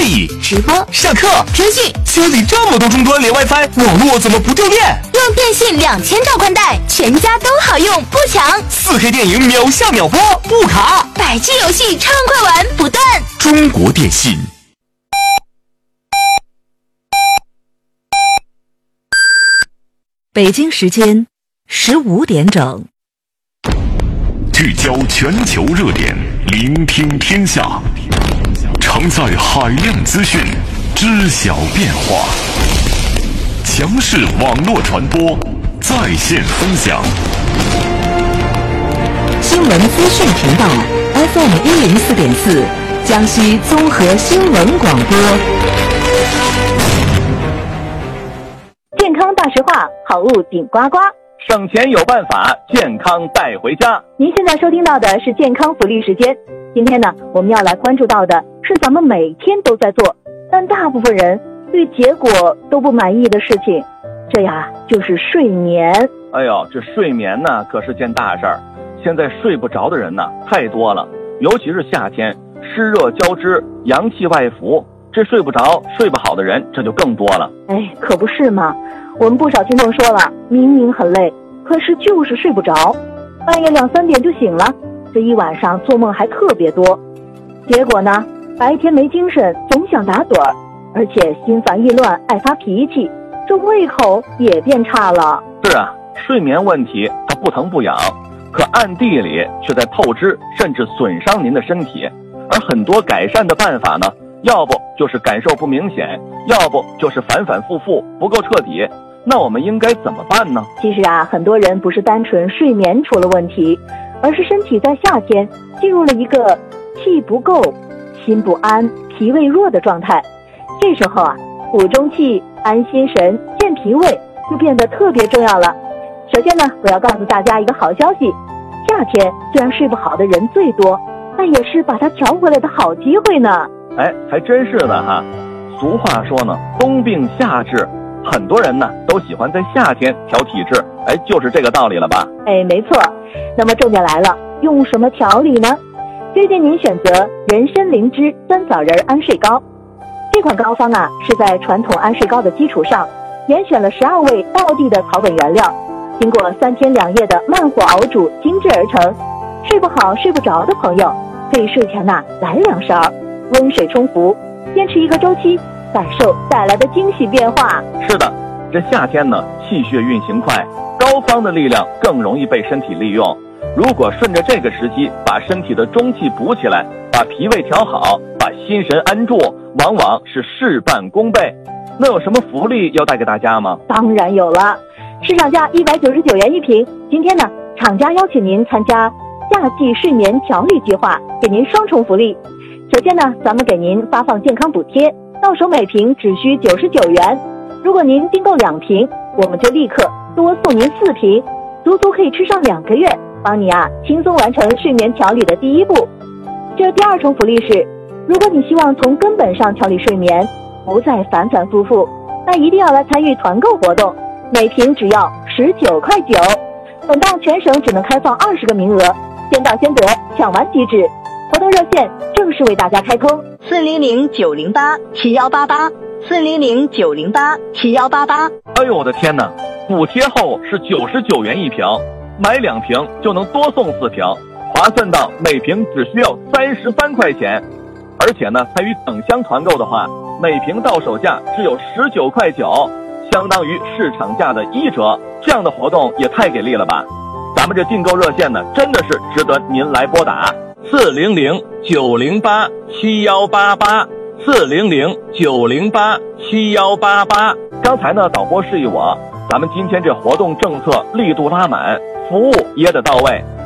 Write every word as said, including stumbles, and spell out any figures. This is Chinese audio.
议、 直播、 上课、 通讯。 家里这么多终端连 WiFi， 网络怎么不掉电？ 用电信两千兆宽带，全家都好用，不抢。 四 K 电影秒下秒播，不卡。 百 G 游戏畅快玩不断。 中国电信。 北京时间十五点整。 聚焦全球热点，聆听天下，承载海量资讯，知晓变化。强势网络传播，在线分享。 新闻资讯频道 F M 一零四点四，江西综合新闻广播。 健康大实话，好物顶呱呱。 省钱有办法，健康带回家。 您现在收听到的是健康福利时间。今天呢，我们要来关注到的是咱们每天都在做，但大部分人对结果都不满意的事情，这呀就是睡眠。 哎呦，这睡眠呢可是件大事儿。现在睡不着的人呢太多了，尤其是夏天，湿热交织，阳气外浮，这睡不着、睡不好的人这就更多了。 哎，可不是嘛。我们不少听众说了，明明很累，可是就是睡不着，半夜两三点就醒了，这一晚上做梦还特别多。结果呢，白天没精神，总想打盹儿，而且心烦意乱，爱发脾气，这胃口也变差了。 是啊，睡眠问题它不疼不痒，可暗地里却在透支，甚至损伤您的身体。而很多改善的办法呢，要不就是感受不明显，要不就是反反复复，不够彻底。那我们应该怎么办呢？ 其实啊，很多人不是单纯睡眠出了问题，而是身体在夏天进入了一个气不够、心不安、脾胃弱的状态。这时候啊，补中气、安心神、健脾胃就变得特别重要了。首先呢，我要告诉大家一个好消息，夏天虽然睡不好的人最多，但也是把它调回来的好机会呢。 哎，还真是的哈。俗话说呢，冬病夏治。很多人呢都喜欢在夏天调体质，哎，就是这个道理了吧？ 哎，没错。那么重点来了，用什么调理呢？推荐您选择人参灵芝酸枣仁安睡膏。这款膏方啊，是在传统安睡膏的基础上，严选了十二味道地的草本原料，经过三天两夜的慢火熬煮精制而成。睡不好睡不着的朋友，可以睡前呐、啊、来两勺，温水冲服，坚持一个周期，感受带来的惊喜变化。 是的，这夏天呢，气血运行快，膏方的力量更容易被身体利用。如果顺着这个时机，把身体的中气补起来，把脾胃调好，把心神安住，往往是事半功倍。那有什么福利要带给大家吗？ 当然有了，市场价一百九十九元一瓶。今天呢，厂家邀请您参加夏季睡眠调理计划，给您双重福利。首先呢，咱们给您发放健康补贴，到手每瓶只需九十九元。如果您订购两瓶，我们就立刻多送您四瓶，足足可以吃上两个月，帮你啊轻松完成睡眠调理的第一步。这第二重福利是，如果你希望从根本上调理睡眠，不再反反复复，那一定要来参与团购活动，每瓶只要十九块九。本档全省只能开放二十个名额，先到先得，抢完即止。活动热线正式为大家开通：四零零九零八七幺八八。四零零九零八七幺八八。 哎呦我的天哪，补贴后是九十九元一瓶，买两瓶就能多送四瓶，划算到每瓶只需要三十三块钱。而且呢，参与等箱团购的话，每瓶到手价只有十九块九，相当于市场价的一折。这样的活动也太给力了吧！咱们这订购热线呢，真的是值得您来拨打四零零九零八七幺八八。四零零九零八七幺八八。刚才呢，导播示意我，咱们今天这活动政策力度拉满，服务也得到位。